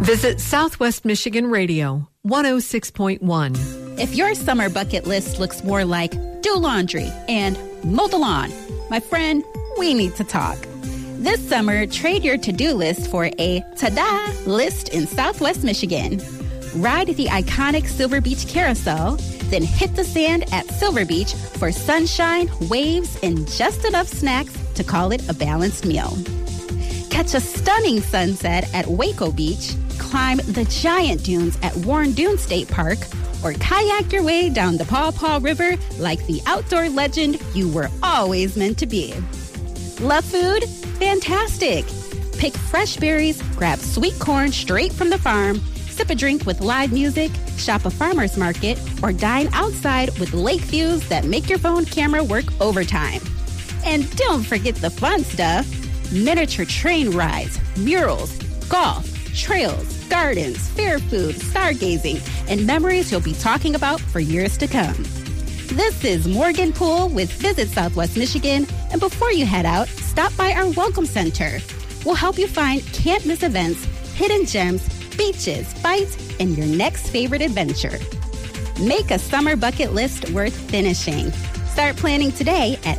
Visit Southwest Michigan Radio, 106.1. If your summer bucket list looks more like do laundry and mow the lawn, my friend, we need to talk. This summer, trade your to-do list for a ta-da list in Southwest Michigan. Ride the iconic Silver Beach Carousel, then hit the sand at Silver Beach for sunshine, waves, and just enough snacks to call it a balanced meal. Catch a stunning sunset at Waco Beach, climb the giant dunes at Warren Dune State Park, or kayak your way down the Paw Paw River like the outdoor legend you were always meant to be. Love food? Fantastic! Pick fresh berries, grab sweet corn straight from the farm, sip a drink with live music, shop a farmer's market, or dine outside with lake views that make your phone camera work overtime. And don't forget the fun stuff. Miniature train rides, murals, golf, trails, gardens, fair food, stargazing, and memories you'll be talking about for years to come. This is Morgan Poole with Visit Southwest Michigan, and before you head out, stop by our Welcome Center. We'll help you find can't-miss events, hidden gems, beaches, bites, and your next favorite adventure. Make a summer bucket list worth finishing. Start planning today at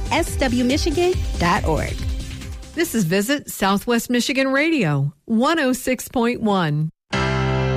swmichigan.org. This is Visit Southwest Michigan Radio, 106.1.